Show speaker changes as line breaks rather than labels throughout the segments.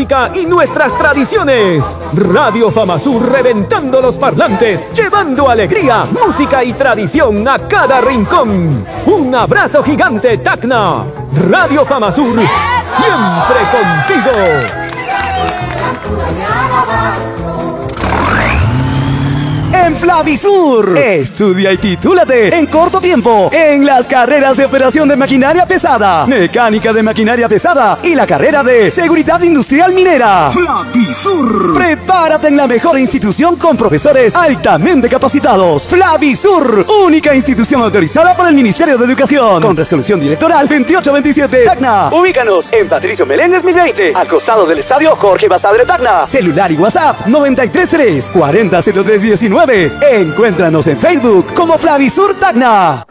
música y nuestras tradiciones. Radio Famasur reventando los parlantes, llevando alegría, música y tradición a cada rincón. Un abrazo gigante, Tacna. Radio Famasur, siempre contigo.
En Flavisur, estudia y titúlate en corto tiempo en las carreras de operación de maquinaria pesada, mecánica de maquinaria pesada y la carrera de seguridad industrial minera. Flavisur. Prepárate en la mejor institución con profesores altamente capacitados. Flavisur, única institución autorizada por el Ministerio de Educación, con resolución directoral 2827. Tacna. Ubícanos en Patricio Meléndez 1020, al costado del estadio Jorge Basadre Tacna. Celular y WhatsApp 933 400319. Encuéntranos en Facebook como Flavisur Tacna.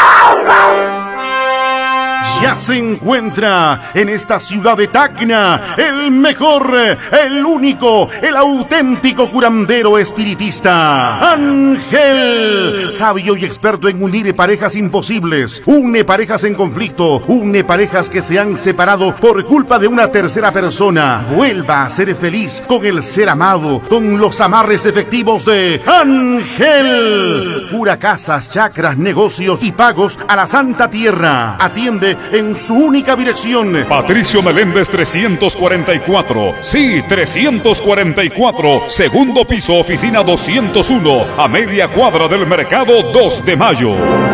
Ya se encuentra en esta ciudad de Tacna el mejor, el único, el auténtico curandero espiritista, Ángel, sabio y experto en unir parejas imposibles, une parejas en conflicto, une parejas que se han separado por culpa de una tercera persona. Vuelva a ser feliz con el ser amado, con los amarres efectivos de Ángel. Cura casas, chakras, negocios y pagos a la Santa Tierra. Atiende en su única dirección.
Patricio Meléndez 344. Sí, 344. Segundo piso, oficina 201. A media cuadra del mercado 2 de mayo.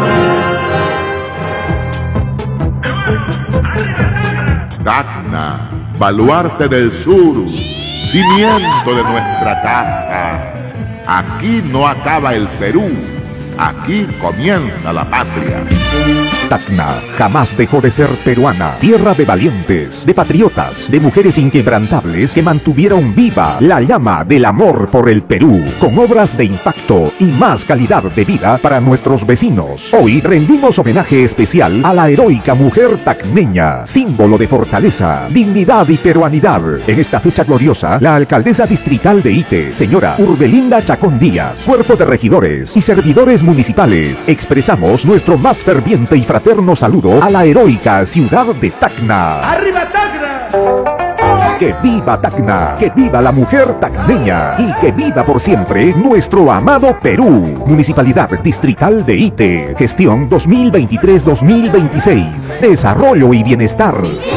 Tacna, baluarte del sur, cimiento de nuestra casa. Aquí no acaba el Perú. Aquí comienza la patria.
Tacna jamás dejó de ser peruana, tierra de valientes, de patriotas, de mujeres inquebrantables que mantuvieron viva la llama del amor por el Perú, con obras de impacto y más calidad de vida para nuestros vecinos. Hoy rendimos homenaje especial a la heroica mujer tacneña, símbolo de fortaleza, dignidad y peruanidad. En esta fecha gloriosa, la alcaldesa distrital de Ite, señora Urbelinda Chacón Díaz, cuerpo de regidores y servidores municipales, expresamos nuestro más ferviente y fraterno saludo a la heroica ciudad de Tacna.
¡Arriba Tacna!
¡Que viva Tacna! ¡Que viva la mujer tacneña! ¡Y que viva por siempre nuestro amado Perú! Municipalidad Distrital de Ite. Gestión 2023-2026. Desarrollo y bienestar.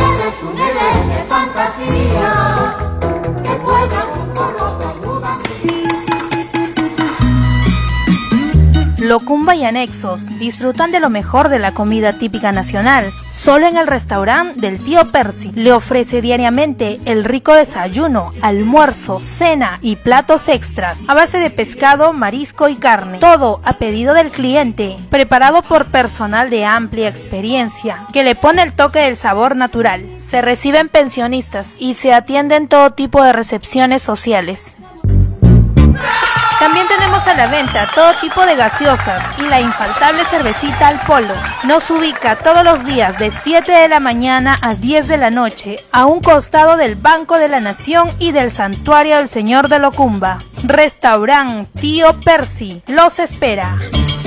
Locumba y anexos disfrutan de lo mejor de la comida típica nacional, solo en el restaurante del tío Percy. Le ofrece diariamente el rico desayuno, almuerzo, cena y platos extras a base de pescado, marisco y carne. Todo a pedido del cliente, preparado por personal de amplia experiencia, que le pone el toque del sabor natural. Se reciben pensionistas y se atienden todo tipo de recepciones sociales. También tenemos a la venta todo tipo de gaseosas y la infaltable cervecita al polo. Nos ubica todos los días de 7 de la mañana a 10 de la noche, a un costado del Banco de la Nación y del Santuario del Señor de Locumba. Restaurant Tío Percy los espera.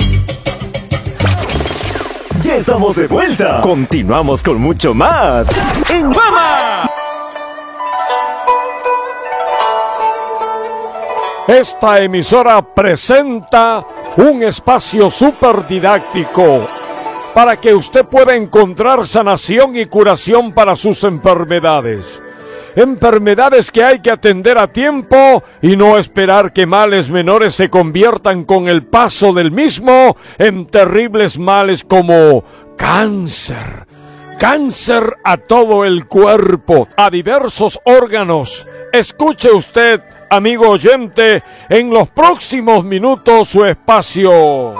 Ya estamos de vuelta. Continuamos con mucho más en Fama.
Esta emisora presenta un espacio súper didáctico para que usted pueda encontrar sanación y curación para sus enfermedades. Enfermedades que hay que atender a tiempo y no esperar que males menores se conviertan con el paso del mismo en terribles males como cáncer. Cáncer a todo el cuerpo, a diversos órganos. Escuche usted, amigo oyente, en los próximos minutos su espacio.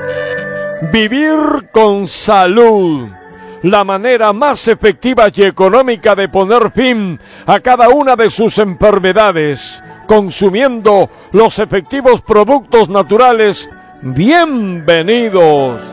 Vivir con salud. La manera más efectiva y económica de poner fin a cada una de sus enfermedades, consumiendo los efectivos productos naturales. Bienvenidos.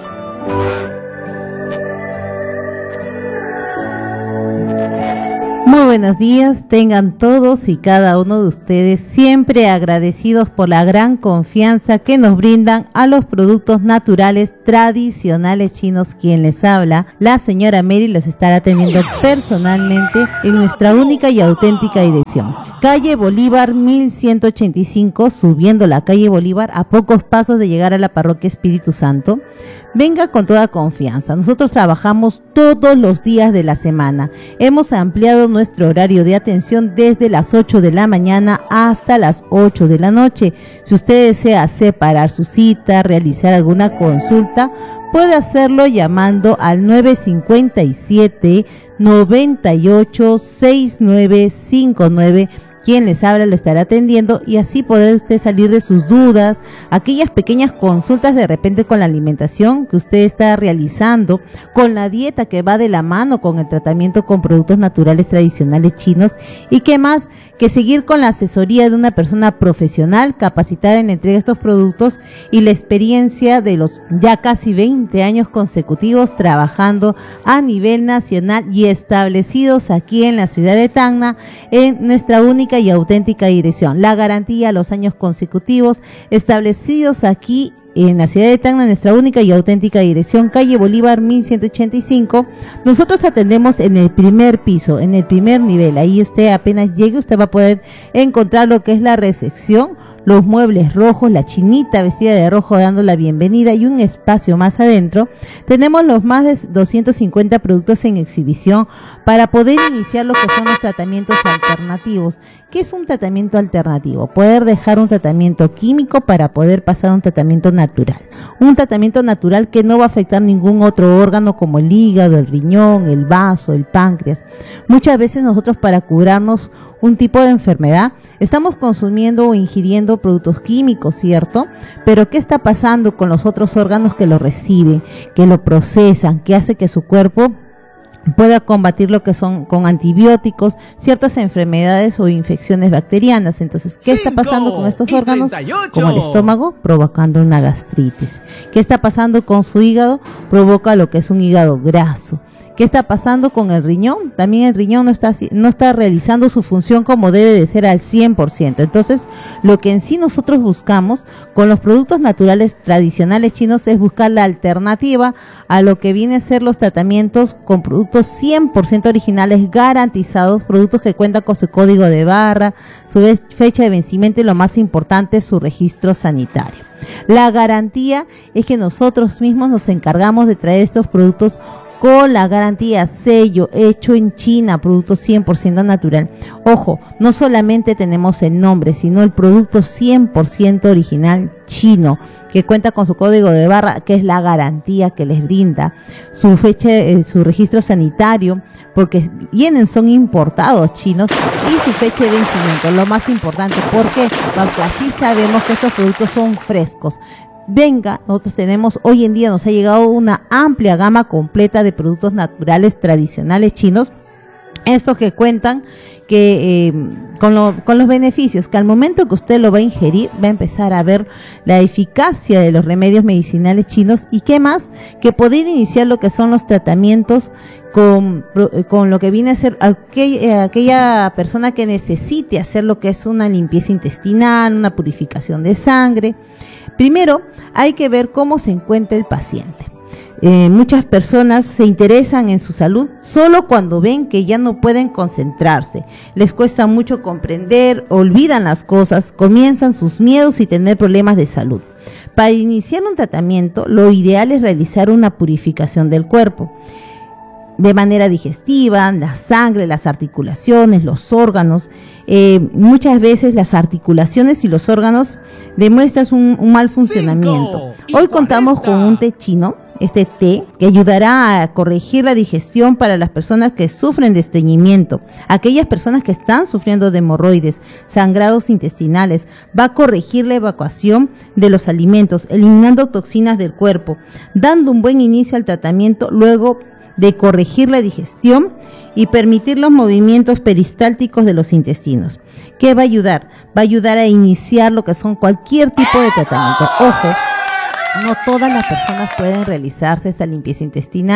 Muy buenos días, tengan todos y cada uno de ustedes siempre agradecidos por la gran confianza que nos brindan a los productos naturales tradicionales chinos. Quien les habla, la señora Mary, los estará atendiendo personalmente en nuestra única y auténtica dirección. Calle Bolívar 1185, subiendo la calle Bolívar, a pocos pasos de llegar a la parroquia Espíritu Santo. Venga con toda confianza. Nosotros trabajamos todos los días de la semana. Hemos ampliado nuestro horario de atención desde las 8 de la mañana hasta las 8 de la noche. Si usted desea separar su cita, realizar alguna consulta, puede hacerlo llamando al 957-986959. Quien les habla lo estará atendiendo y así poder usted salir de sus dudas, aquellas pequeñas consultas de repente con la alimentación que usted está realizando, con la dieta que va de la mano con el tratamiento con productos naturales tradicionales chinos, y qué más que seguir con la asesoría de una persona profesional capacitada en la entrega de estos productos y la experiencia de los ya casi 20 años consecutivos trabajando a nivel nacional y establecidos aquí en la ciudad de Tacna en nuestra única y auténtica dirección. La garantía a los años consecutivos establecidos aquí en la ciudad de Tacna, en nuestra única y auténtica dirección, calle Bolívar 1185. Nosotros atendemos en el primer piso, en el primer nivel. Ahí usted apenas llegue, usted va a poder encontrar lo que es la recepción, los muebles rojos, la chinita vestida de rojo dando la bienvenida y un espacio más adentro. Tenemos los más de 250 productos en exhibición para poder iniciar lo que son los tratamientos alternativos. ¿Qué es un tratamiento alternativo? Poder dejar un tratamiento químico para poder pasar a un tratamiento natural. Un tratamiento natural que no va a afectar ningún otro órgano como el hígado, el riñón, el vaso, el páncreas. Muchas veces nosotros, para curarnos un tipo de enfermedad, estamos consumiendo o ingiriendo productos químicos, ¿cierto? Pero ¿qué está pasando con los otros órganos que lo reciben, que lo procesan, que hace que su cuerpo pueda combatir lo que son con antibióticos ciertas enfermedades o infecciones bacterianas? Entonces, ¿qué está pasando con estos órganos?
38.
Como el estómago, provocando una gastritis. ¿Qué está pasando con su hígado? Provoca lo que es un hígado graso. ¿Qué está pasando con el riñón? También el riñón no está realizando su función como debe de ser al 100%. Entonces, lo que en sí nosotros buscamos con los productos naturales tradicionales chinos es buscar la alternativa a lo que viene a ser los tratamientos con productos 100% originales, garantizados, productos que cuentan con su código de barra, su fecha de vencimiento y lo más importante, su registro sanitario. La garantía es que nosotros mismos nos encargamos de traer estos productos con la garantía sello, hecho en China, producto 100% natural. Ojo, no solamente tenemos el nombre, sino el producto 100% original chino, que cuenta con su código de barra, que es la garantía que les brinda, su fecha, su registro sanitario, porque son importados chinos, y su fecha de vencimiento, lo más importante, porque así sabemos que estos productos son frescos. Venga, nosotros tenemos, hoy en día nos ha llegado una amplia gama completa de productos naturales tradicionales chinos, estos que cuentan con los beneficios, que al momento que usted lo va a ingerir, va a empezar a ver la eficacia de los remedios medicinales chinos, y qué más que poder iniciar lo que son los tratamientos con lo que viene a ser aquella persona que necesite hacer lo que es una limpieza intestinal, una purificación de sangre. Primero, hay que ver cómo se encuentra el paciente. Muchas personas se interesan en su salud solo cuando ven que ya no pueden concentrarse, les cuesta mucho comprender, olvidan las cosas, comienzan sus miedos y tener problemas de salud. Para iniciar un tratamiento, lo ideal es realizar una purificación del cuerpo de manera digestiva, la sangre, las articulaciones, los órganos. Muchas veces las articulaciones y los órganos demuestran un mal funcionamiento. Hoy contamos con un té chino, este té, que ayudará a corregir la digestión para las personas que sufren de estreñimiento, aquellas personas que están sufriendo de hemorroides, sangrados intestinales. Va a corregir la evacuación de los alimentos, eliminando toxinas del cuerpo, dando un buen inicio al tratamiento, luego de corregir la digestión y permitir los movimientos peristálticos de los intestinos. ¿Qué va a ayudar? Va a ayudar a iniciar lo que son cualquier tipo de tratamiento. Ojo, no todas las personas pueden realizarse esta limpieza intestinal.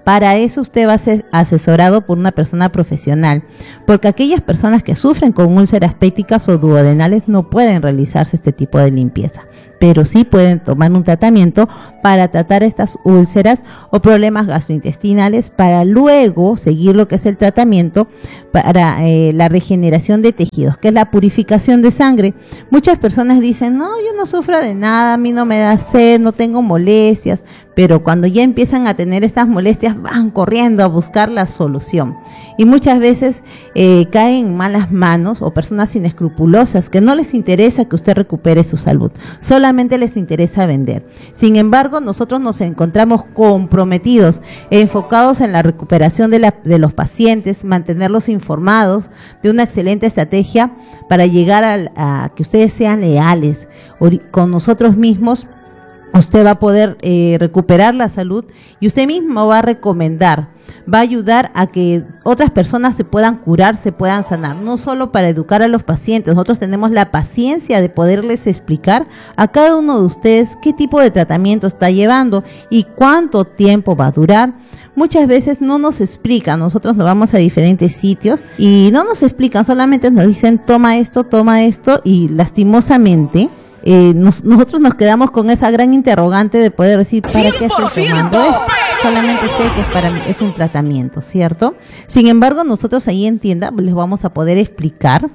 Para eso usted va a ser asesorado por una persona profesional, porque aquellas personas que sufren con úlceras pépticas o duodenales no pueden realizarse este tipo de limpieza, pero sí pueden tomar un tratamiento para tratar estas úlceras o problemas gastrointestinales, para luego seguir lo que es el tratamiento para la regeneración de tejidos, que es la purificación de sangre. Muchas personas dicen, no, yo no sufro de nada, a mí no me da sed, no tengo molestias, pero cuando ya empiezan a tener estas molestias van corriendo a buscar la solución, y muchas veces caen en malas manos o personas inescrupulosas que no les interesa que usted recupere su salud, solamente les interesa vender. Sin embargo, nosotros nos encontramos comprometidos, enfocados en la recuperación de los pacientes, mantenerlos informados de una excelente estrategia para llegar a que ustedes sean leales con nosotros mismos. Usted va a poder recuperar la salud y usted mismo va a recomendar, va a ayudar a que otras personas se puedan curar, se puedan sanar, no solo para educar a los pacientes. Nosotros tenemos la paciencia de poderles explicar a cada uno de ustedes qué tipo de tratamiento está llevando y cuánto tiempo va a durar. Muchas veces no nos explican, nosotros nos vamos a diferentes sitios y no nos explican, solamente nos dicen toma esto y lastimosamente nosotros nos quedamos con esa gran interrogante de poder decir ¿para qué estoy tomando esto? Solamente sé que es un tratamiento, ¿cierto? Sin embargo, nosotros ahí en tienda les vamos a poder explicar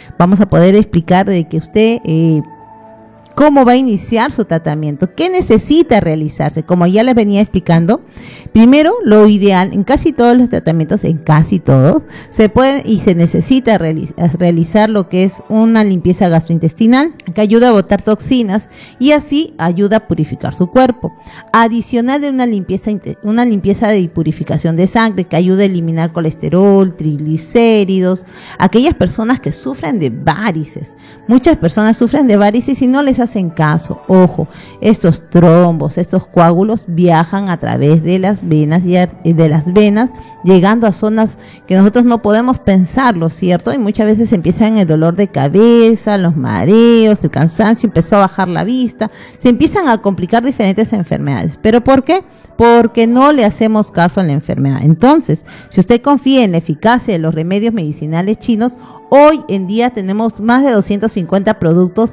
de que usted cómo va a iniciar su tratamiento, qué necesita realizarse. Como ya les venía explicando, primero, lo ideal en casi todos los tratamientos, en casi todos, se puede y se necesita realizar lo que es una limpieza gastrointestinal que ayuda a botar toxinas y así ayuda a purificar su cuerpo. Adicional de una limpieza de purificación de sangre que ayuda a eliminar colesterol, triglicéridos, aquellas personas que sufren de varices. Muchas personas sufren de varices y no les hacen caso. Ojo, estos trombos, estos coágulos viajan a través de las venas llegando a zonas que nosotros no podemos pensarlo, ¿cierto? Y muchas veces empiezan el dolor de cabeza, los mareos, el cansancio, empezó a bajar la vista, se empiezan a complicar diferentes enfermedades. ¿Pero por qué? Porque no le hacemos caso a la enfermedad. Entonces, si usted confía en la eficacia de los remedios medicinales chinos, hoy en día tenemos más de 250 productos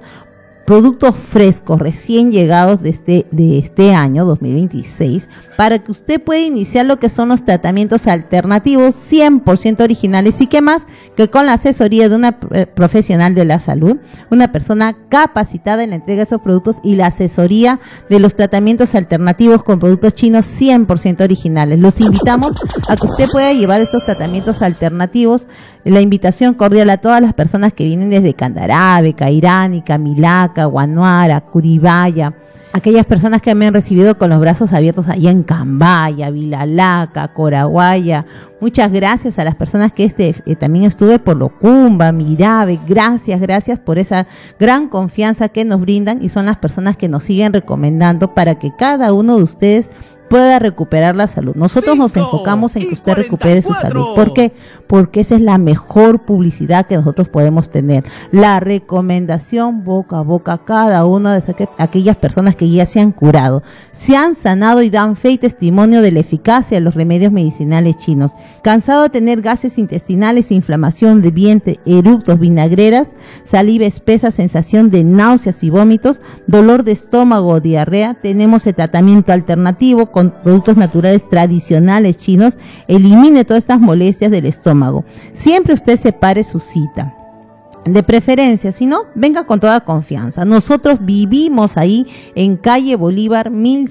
frescos, recién llegados de este año 2026, para que usted pueda iniciar lo que son los tratamientos alternativos 100% originales y que más que con la asesoría de una profesional de la salud, una persona capacitada en la entrega de estos productos y la asesoría de los tratamientos alternativos con productos chinos 100% originales. Los invitamos a que usted pueda llevar estos tratamientos alternativos. La invitación cordial a todas las personas que vienen desde Candarave, Cairani, Camilaca, Guanuara, Curibaya, aquellas personas que me han recibido con los brazos abiertos allá en Cambaya, Vilalaca, Coraguaya. Muchas gracias a las personas que también estuve por Locumba, Mirave. Gracias por esa gran confianza que nos brindan y son las personas que nos siguen recomendando para que cada uno de ustedes pueda recuperar la salud. Nosotros nos enfocamos en que usted recupere su salud. ¿Por qué? Porque esa es la mejor publicidad que nosotros podemos tener. La recomendación boca a boca a cada una de aquellas personas que ya se han curado, se han sanado y dan fe y testimonio de la eficacia de los remedios medicinales chinos. Cansado de tener gases intestinales, inflamación de vientre, eructos, vinagreras, saliva espesa, sensación de náuseas y vómitos, dolor de estómago o diarrea, tenemos el tratamiento alternativo con productos naturales tradicionales chinos. Elimine todas estas molestias del estómago. Siempre usted separe su cita, de preferencia, si no, venga con toda confianza. Nosotros vivimos ahí en calle Bolívar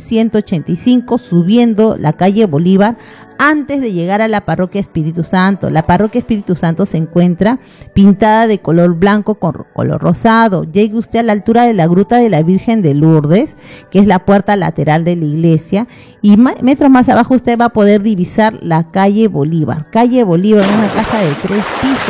1185, subiendo la calle Bolívar antes de llegar a la parroquia Espíritu Santo. La parroquia Espíritu Santo se encuentra pintada de color blanco con color rosado. Llegue usted a la altura de la gruta de la Virgen de Lourdes, que es la puerta lateral de la iglesia, y metros más abajo usted va a poder divisar la calle Bolívar. Calle Bolívar, una casa de 3 pisos,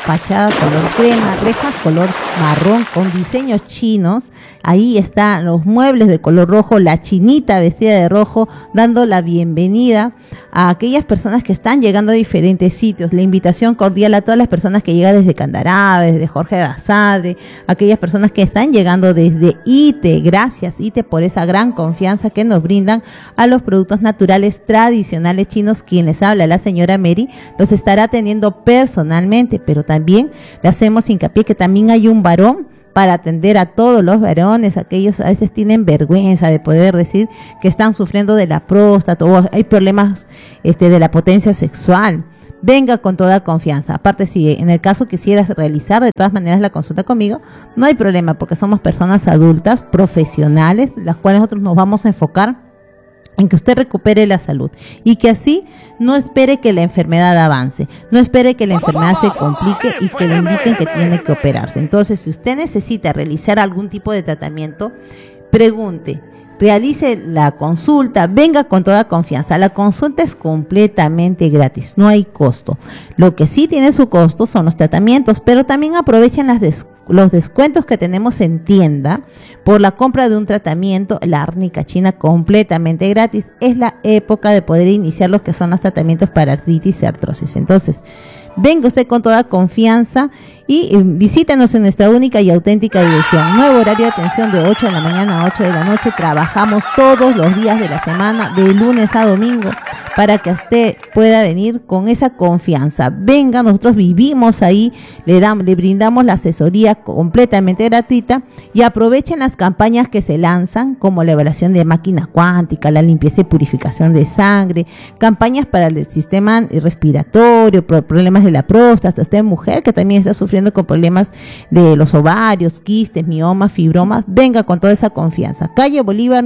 fachada color crema, rejas color marrón con diseños chinos. Ahí están los muebles de color rojo, la chinita vestida de rojo, dando la bienvenida a aquellas personas que están llegando a diferentes sitios. La invitación cordial a todas las personas que llegan desde Candará, desde Jorge Basadre, aquellas personas que están llegando desde ITE. Gracias ITE por esa gran confianza que nos brindan a los productos naturales tradicionales chinos. Quien les habla, la señora Mary, los estará atendiendo personalmente, pero también le hacemos hincapié que también hay un varón para atender a todos los varones. Aquellos a veces tienen vergüenza de poder decir que están sufriendo de la próstata o hay problemas de la potencia sexual. Venga con toda confianza. Aparte, si en el caso quisieras realizar de todas maneras la consulta conmigo, no hay problema, porque somos personas adultas, profesionales, las cuales nosotros nos vamos a enfocar en que usted recupere la salud y que así no espere que la enfermedad avance, no espere que la enfermedad se complique y que le indiquen que tiene que operarse. Entonces, si usted necesita realizar algún tipo de tratamiento, pregunte, realice la consulta, venga con toda confianza. La consulta es completamente gratis, no hay costo. Lo que sí tiene su costo son los tratamientos, pero también aprovechen los descuentos que tenemos en tienda por la compra de un tratamiento. La árnica china completamente gratis. Es la época de poder iniciar lo que son los tratamientos para artritis y artrosis. Entonces, venga usted con toda confianza y visítenos en nuestra única y auténtica dirección. Nuevo horario de atención de 8 de la mañana a 8 de la noche. Trabajamos todos los días de la semana, de lunes a domingo, para que usted pueda venir con esa confianza. Venga, nosotros vivimos ahí, le brindamos la asesoría completamente gratuita y aprovechen las campañas que se lanzan, como la evaluación de máquina cuántica, la limpieza y purificación de sangre, campañas para el sistema respiratorio, problemas de la próstata. Usted, mujer que también está sufriendo con problemas de los ovarios, quistes, miomas, fibromas, venga con toda esa confianza. Calle Bolívar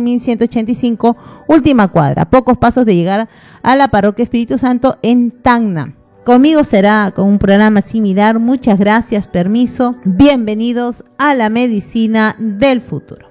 1185, última cuadra, a pocos pasos de llegar a la Parroquia Espíritu Santo en Tacna. Conmigo será con un programa similar. Muchas gracias, permiso. Bienvenidos a la medicina del futuro.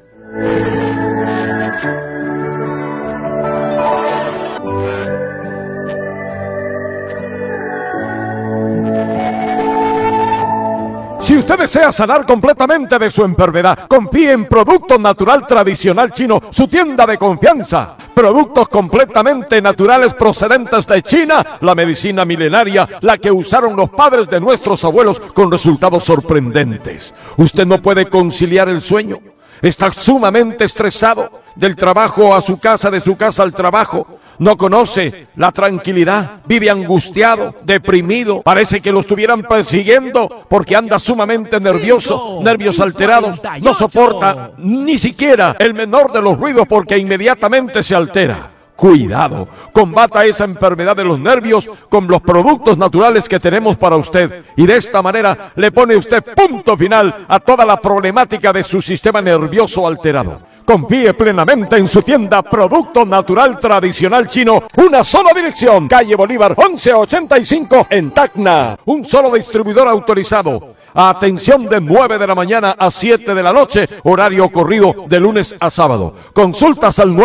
Si usted desea sanar completamente de su enfermedad, confíe en Producto Natural Tradicional Chino, su tienda de confianza. Productos completamente naturales procedentes de China, la medicina milenaria, la que usaron los padres de nuestros abuelos con resultados sorprendentes. Usted no puede conciliar el sueño, está sumamente estresado, del trabajo a su casa, de su casa al trabajo. No conoce la tranquilidad, vive angustiado, deprimido, parece que lo estuvieran persiguiendo porque anda sumamente nervioso, nervios alterados, no soporta ni siquiera el menor de los ruidos porque inmediatamente se altera. Cuidado, combata esa enfermedad de los nervios con los productos naturales que tenemos para usted y de esta manera le pone usted punto final a toda la problemática de su sistema nervioso alterado. Confíe plenamente en su tienda Producto Natural Tradicional Chino. Una sola dirección, calle Bolívar 1185 en Tacna. Un solo distribuidor autorizado. Atención de 9 de la mañana a 7 de la noche, horario corrido de lunes a sábado. Consultas al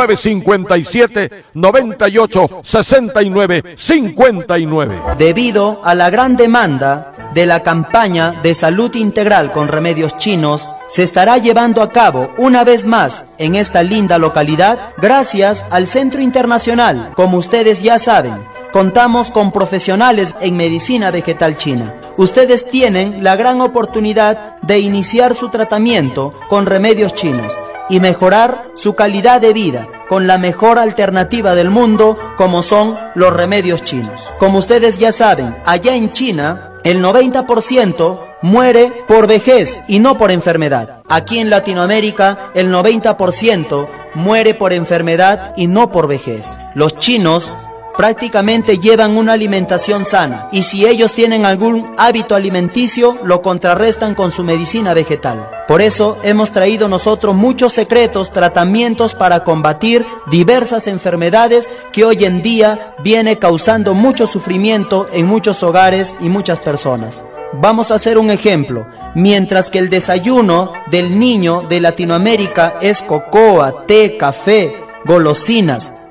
957-98-69-59.
Debido a la gran demanda de la campaña de salud integral con remedios chinos, se estará llevando a cabo una vez más en esta linda localidad, gracias al Centro Internacional. Como ustedes ya saben, contamos con profesionales en medicina vegetal china. Ustedes tienen la gran oportunidad de iniciar su tratamiento con remedios chinos y mejorar su calidad de vida con la mejor alternativa del mundo, como son los remedios chinos. Como ustedes ya saben, allá en China el 90% muere por vejez y no por enfermedad. Aquí en Latinoamérica el 90% muere por enfermedad y no por vejez. Los chinos prácticamente llevan una alimentación sana y si ellos tienen algún hábito alimenticio lo contrarrestan con su medicina vegetal. Por eso hemos traído nosotros muchos secretos, tratamientos para combatir diversas enfermedades que hoy en día viene causando mucho sufrimiento en muchos hogares y muchas personas. Vamos a hacer un ejemplo. Mientras que el desayuno del niño de Latinoamérica es cocoa, té, café, golosinas,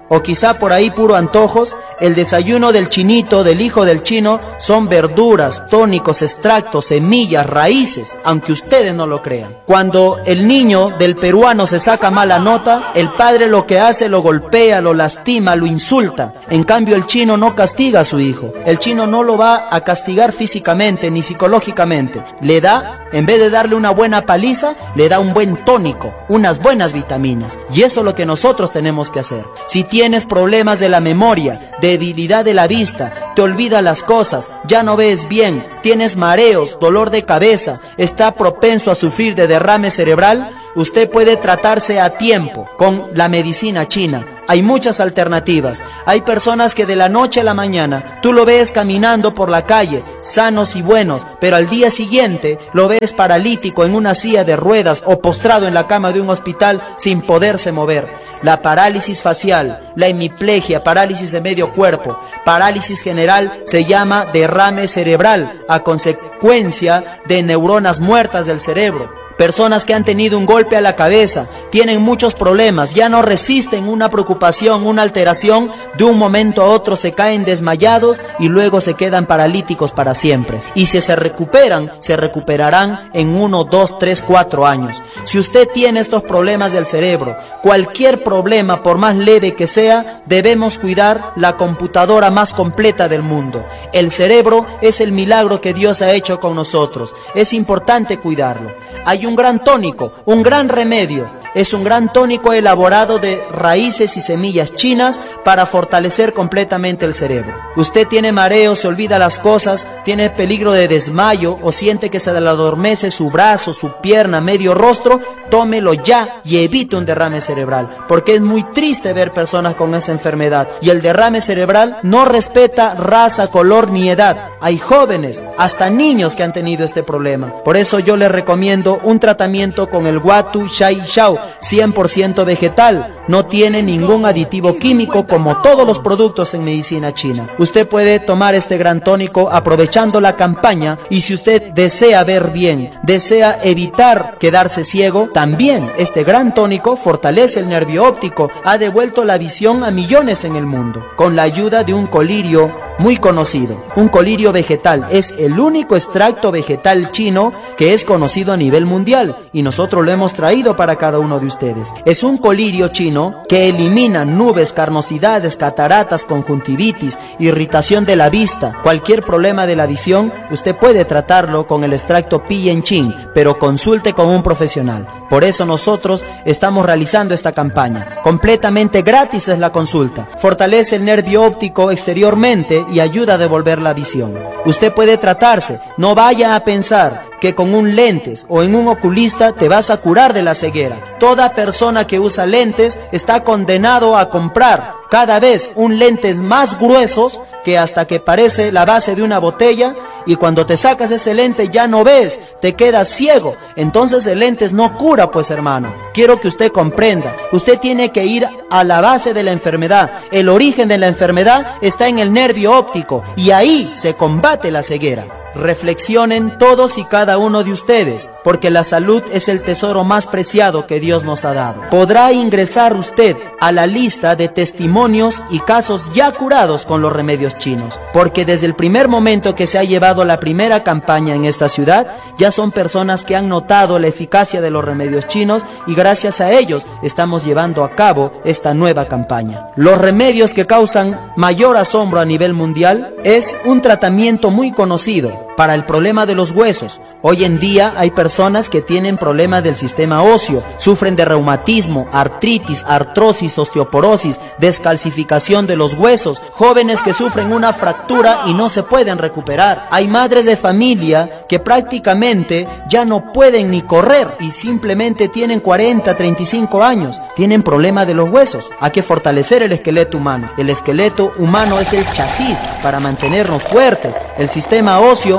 o quizá por ahí puro antojos, el desayuno del chinito, del hijo del chino, son verduras, tónicos, extractos, semillas, raíces, aunque ustedes no lo crean. Cuando el niño del peruano se saca mala nota, el padre lo que hace, lo golpea, lo lastima, lo insulta. En cambio, el chino no castiga a su hijo. El chino no lo va a castigar físicamente ni psicológicamente. Le da, en vez de darle una buena paliza, le da un buen tónico, unas buenas vitaminas. Y eso es lo que nosotros tenemos que hacer. Si tienes problemas de la memoria, debilidad de la vista, te olvidas las cosas, ya no ves bien, tienes mareos, dolor de cabeza, está propenso a sufrir de derrame cerebral, usted puede tratarse a tiempo con la medicina china. Hay muchas alternativas. Hay personas que de la noche a la mañana tú lo ves caminando por la calle, sanos y buenos, pero al día siguiente lo ves paralítico en una silla de ruedas o postrado en la cama de un hospital sin poderse mover. La parálisis facial, la hemiplegia, parálisis de medio cuerpo, parálisis general se llama derrame cerebral a consecuencia de neuronas muertas del cerebro. Personas que han tenido un golpe a la cabeza, tienen muchos problemas, ya no resisten una preocupación, una alteración, de un momento a otro se caen desmayados y luego se quedan paralíticos para siempre. Y si se recuperan, se recuperarán en 1, 2, 3, 4 años. Si usted tiene estos problemas del cerebro, cualquier problema, por más leve que sea, debemos cuidar la computadora más completa del mundo. El cerebro es el milagro que Dios ha hecho con nosotros. Es importante cuidarlo. Hay un gran tónico, un gran remedio. Es un gran tónico elaborado de raíces y semillas chinas para fortalecer completamente el cerebro. Usted tiene mareo, se olvida las cosas, tiene peligro de desmayo o siente que se le adormece su brazo, su pierna, medio rostro, tómelo ya y evite un derrame cerebral, porque es muy triste ver personas con esa enfermedad. Y el derrame cerebral no respeta raza, color ni edad. Hay jóvenes, hasta niños que han tenido este problema. Por eso yo les recomiendo un tratamiento con el Watu Shai Shao, 100% vegetal, no tiene ningún aditivo químico como todos los productos en medicina china. Usted puede tomar este gran tónico aprovechando la campaña, y si usted desea ver bien, desea evitar quedarse ciego, también este gran tónico fortalece el nervio óptico, ha devuelto la visión a millones en el mundo, con la ayuda de un colirio muy conocido. Un colirio vegetal es el único extracto vegetal chino que es conocido a nivel mundial, y nosotros lo hemos traído para cada uno de ustedes. Es un colirio chino que elimina nubes, carnosidades, cataratas, conjuntivitis, irritación de la vista, cualquier problema de la visión. Usted puede tratarlo con el extracto Piyenching, pero consulte con un profesional. Por eso nosotros estamos realizando esta campaña. Completamente gratis es la consulta. Fortalece el nervio óptico exteriormente y ayuda a devolver la visión. Usted puede tratarse. No vaya a pensar que con un lentes o en un oculista te vas a curar de la ceguera. Toda persona que usa lentes está condenado a comprar cada vez un lentes más gruesos que hasta que parece la base de una botella, y cuando te sacas ese lente ya no ves, te quedas ciego. Entonces el lentes no cura, pues hermano. Quiero que usted comprenda, usted tiene que ir a la base de la enfermedad. El origen de la enfermedad está en el nervio óptico y ahí se combate la ceguera. Reflexionen todos y cada uno de ustedes, porque la salud es el tesoro más preciado que Dios nos ha dado. Podrá ingresar usted a la lista de testimonios y casos ya curados con los remedios chinos, porque desde el primer momento que se ha llevado la primera campaña en esta ciudad, ya son personas que han notado la eficacia de los remedios chinos, y gracias a ellos estamos llevando a cabo esta nueva campaña. Los remedios que causan mayor asombro a nivel mundial es un tratamiento muy conocido para el problema de los huesos. Hoy en día hay personas que tienen problemas del sistema óseo, sufren de reumatismo, artritis, artrosis, osteoporosis, descalcificación de los huesos, jóvenes que sufren una fractura y no se pueden recuperar. Hay madres de familia que prácticamente ya no pueden ni correr y simplemente tienen 40, 35 años, tienen problema de los huesos. Hay que fortalecer el esqueleto humano. El esqueleto humano es el chasis para mantenernos fuertes. El sistema óseo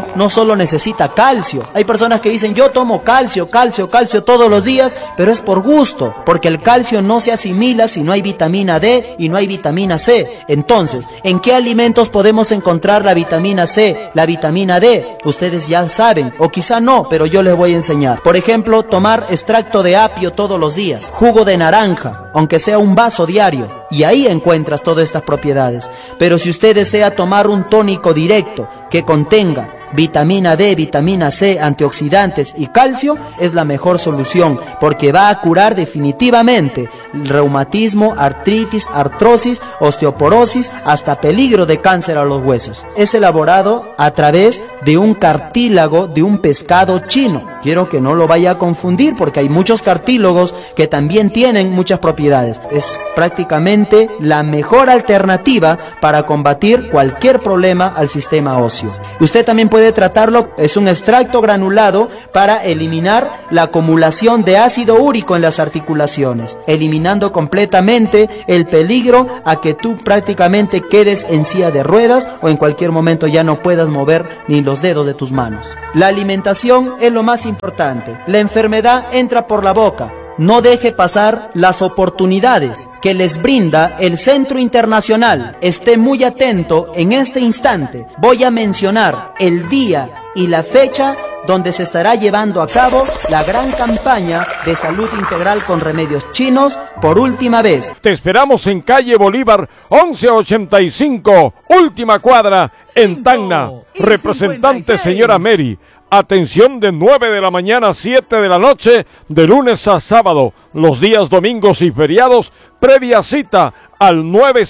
no solo necesita calcio. Hay personas que dicen, yo tomo calcio todos los días, pero es por gusto, porque el calcio no se asimila si no hay vitamina D y no hay vitamina C. Entonces, ¿en qué alimentos podemos encontrar la vitamina C, la vitamina D? Ustedes ya saben, o quizá no, pero yo les voy a enseñar. Por ejemplo, tomar extracto de apio todos los días, jugo de naranja, aunque sea un vaso diario, y ahí encuentras todas estas propiedades. Pero si usted desea tomar un tónico directo que contenga vitamina D, vitamina C, antioxidantes y calcio, es la mejor solución, porque va a curar definitivamente el reumatismo, artritis, artrosis, osteoporosis, hasta peligro de cáncer a los huesos. Es elaborado a través de un cartílago de un pescado chino. Quiero que no lo vaya a confundir, porque hay muchos cartílagos que también tienen muchas propiedades. Es prácticamente la mejor alternativa para combatir cualquier problema al sistema óseo. Usted también puede tratarlo, es un extracto granulado para eliminar la acumulación de ácido úrico en las articulaciones, eliminando completamente el peligro a que tú prácticamente quedes en silla de ruedas o en cualquier momento ya no puedas mover ni los dedos de tus manos. La alimentación es lo más importante. La enfermedad entra por la boca. No deje pasar las oportunidades que les brinda el Centro Internacional. Esté muy atento en este instante. Voy a mencionar el día y la fecha donde se estará llevando a cabo la gran campaña de salud integral con remedios chinos por última vez.
Te esperamos en calle Bolívar 1185, última cuadra, en Tacna. Representante señora Mary. Atención de 9 de la mañana a 7 de la noche, de lunes a sábado. Los días domingos y feriados, previa cita al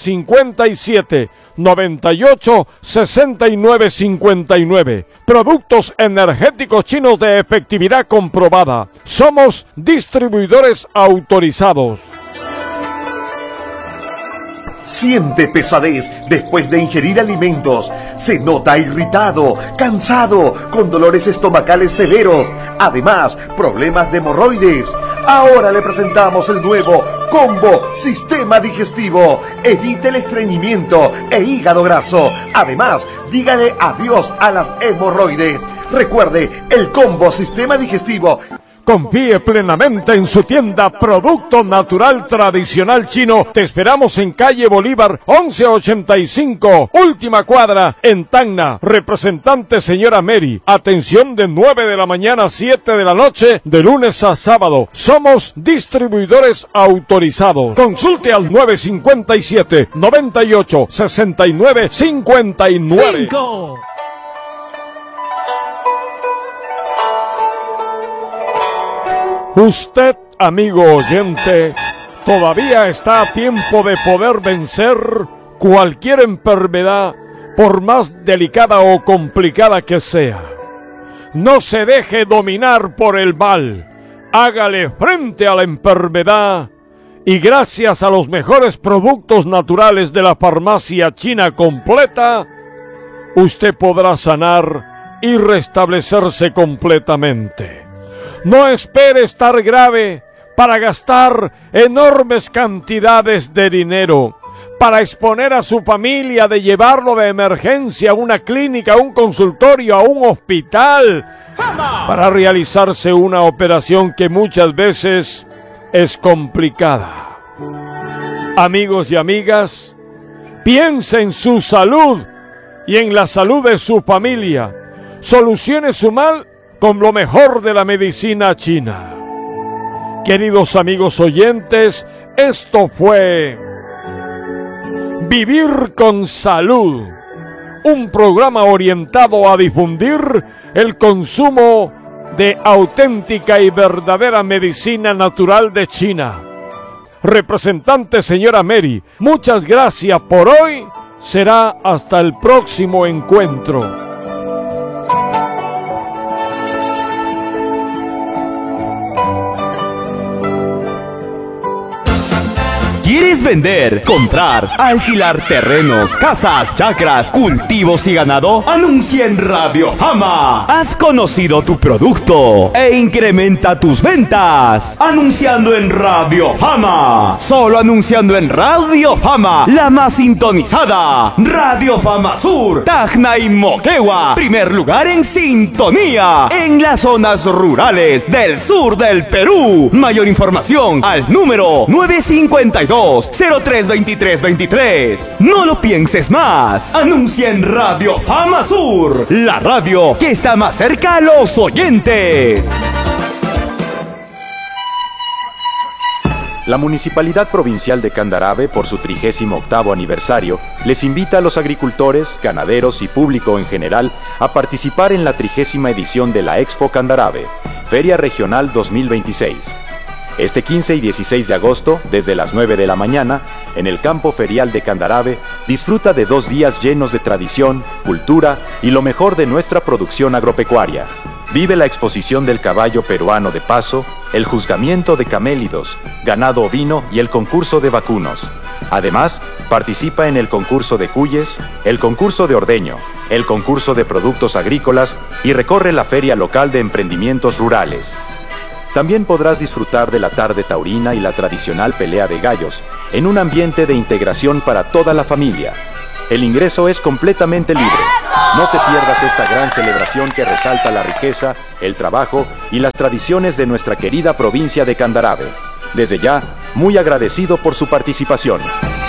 957-98-6959. Productos energéticos chinos de efectividad comprobada. Somos distribuidores autorizados.
Siente pesadez después de ingerir alimentos. Se nota irritado, cansado, con dolores estomacales severos. Además, problemas de hemorroides. Ahora le presentamos el nuevo Combo Sistema Digestivo. Evite el estreñimiento e hígado graso. Además, dígale adiós a las hemorroides. Recuerde, el Combo Sistema Digestivo.
Confíe plenamente en su tienda Producto Natural Tradicional Chino. Te esperamos en calle Bolívar 1185, última cuadra, en Tacna. Representante señora Mary. Atención de 9 de la mañana a 7 de la noche, de lunes a sábado. Somos distribuidores autorizados. Consulte al 957-98-6959.
5.
Usted, amigo oyente, todavía está a tiempo de poder vencer cualquier enfermedad, por más delicada o complicada que sea. No se deje dominar por el mal. Hágale frente a la enfermedad y gracias a los mejores productos naturales de la farmacia china completa, usted podrá sanar y restablecerse completamente. No espere estar grave para gastar enormes cantidades de dinero, para exponer a su familia de llevarlo de emergencia a una clínica, a un consultorio, a un hospital, para realizarse una operación que muchas veces es complicada. Amigos y amigas, piense en su salud y en la salud de su familia. Solucione su mal con lo mejor de la medicina china. Queridos amigos oyentes, esto fue Vivir con Salud, un programa orientado a difundir el consumo de auténtica y verdadera medicina natural de China. Representante señora Mary, muchas gracias por hoy. Será hasta el próximo encuentro.
¿Quieres ¿Quieres vender, comprar, alquilar terrenos, casas, chacras, cultivos y ganado? Anuncia en Radio Fama. Has conocido tu producto e incrementa tus ventas anunciando en Radio Fama. Solo anunciando en Radio Fama, la más sintonizada. Radio Fama Sur, Tacna y Moquegua. Primer lugar en sintonía en las zonas rurales del sur del Perú. Mayor información al número 952-032323. No lo pienses más. Anuncia en Radio Fama Sur, la radio que está más cerca a los oyentes.
La Municipalidad Provincial de Candarave, por su 38º aniversario, les invita a los agricultores, ganaderos y público en general a participar en la 30ª edición de la Expo Candarave, Feria Regional 2026. Este 15 y 16 de agosto, desde las 9 de la mañana, en el campo ferial de Candarave, disfruta de 2 días llenos de tradición, cultura y lo mejor de nuestra producción agropecuaria. Vive la exposición del caballo peruano de paso, el juzgamiento de camélidos, ganado ovino y el concurso de vacunos. Además, participa en el concurso de cuyes, el concurso de ordeño, el concurso de productos agrícolas y recorre la feria local de emprendimientos rurales. También podrás disfrutar de la tarde taurina y la tradicional pelea de gallos, en un ambiente de integración para toda la familia. El ingreso es completamente libre. No te pierdas esta gran celebración que resalta la riqueza, el trabajo y las tradiciones de nuestra querida provincia de Candarave. Desde ya, muy agradecido por su participación.